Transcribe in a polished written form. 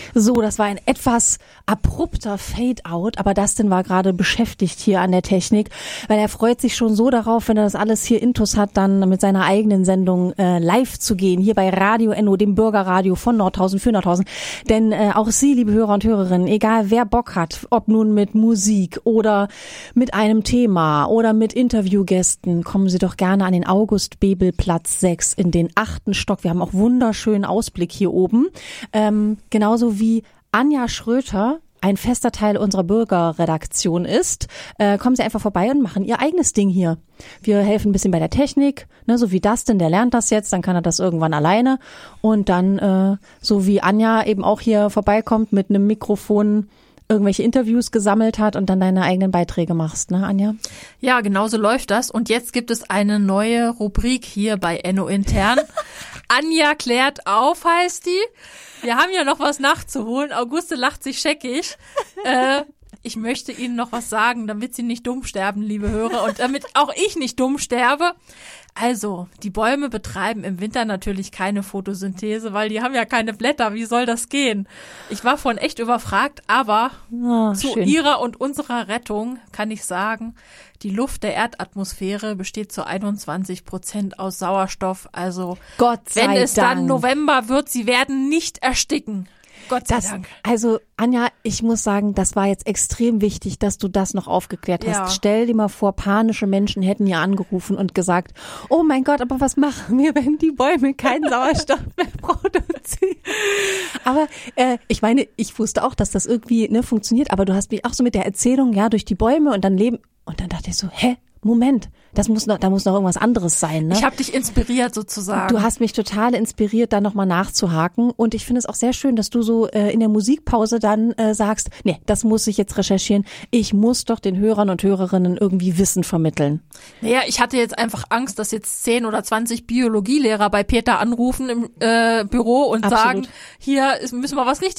So, das war ein etwas abrupter Fade-out, aber Dustin war gerade beschäftigt hier an der Technik, weil er freut sich schon so darauf, wenn er das alles hier intus hat, dann mit seiner eigenen Sendung live zu gehen, hier bei Radio Enno, dem Bürgerradio von Nordhausen für Nordhausen. Denn auch Sie, liebe Hörer und Hörerinnen, egal wer Bock hat, ob nun mit Musik oder mit einem Thema oder mit Interviewgästen, kommen Sie doch gerne an den August-Bebel-Platz 6 in den 8. Stock. Wir haben auch wunderschönen Ausblick hier oben. Genauso wie Anja Schröter ein fester Teil unserer Bürgerredaktion ist, kommen Sie einfach vorbei und machen Ihr eigenes Ding hier. Wir helfen ein bisschen bei der Technik, ne, so wie Dustin, der lernt das jetzt, dann kann er das irgendwann alleine und dann, so wie Anja eben auch hier vorbeikommt mit einem Mikrofon, irgendwelche Interviews gesammelt hat und dann deine eigenen Beiträge machst, ne, Anja? Ja, genau so läuft das. Und jetzt gibt es eine neue Rubrik hier bei Enno Intern. Anja klärt auf, heißt die. Wir haben ja noch was nachzuholen. Auguste lacht sich scheckig. Ich möchte Ihnen noch was sagen, damit Sie nicht dumm sterben, liebe Hörer, und damit auch ich nicht dumm sterbe. Also, die Bäume betreiben im Winter natürlich keine Photosynthese, weil die haben ja keine Blätter. Wie soll das gehen? Ich war vorhin echt überfragt, aber zu schön. Ihrer und unserer Rettung kann ich sagen, die Luft der Erdatmosphäre besteht zu 21% aus Sauerstoff. Also, Gott sei wenn es Dank. dann November wird, sie werden nicht ersticken. Gott sei Dank. Also Anja, ich muss sagen, das war jetzt extrem wichtig, dass du das noch aufgeklärt hast. Ja. Stell dir mal vor, panische Menschen hätten hier angerufen und gesagt, oh mein Gott, aber was machen wir, wenn die Bäume keinen Sauerstoff mehr produzieren? Aber ich meine, ich wusste auch, dass das irgendwie funktioniert, aber du hast mich auch so mit der Erzählung, ja, durch die Bäume und dann leben, und dann dachte ich so, Moment, da muss noch irgendwas anderes sein, ne? Ich habe dich inspiriert sozusagen. Du hast mich total inspiriert, da nochmal nachzuhaken. Und ich finde es auch sehr schön, dass du so in der Musikpause dann sagst, nee, das muss ich jetzt recherchieren. Ich muss doch den Hörern und Hörerinnen irgendwie Wissen vermitteln. Naja, ich hatte jetzt einfach Angst, dass jetzt 10 oder 20 Biologielehrer bei Peter anrufen im Büro und Absolut. sagen, hier müssen wir was richtig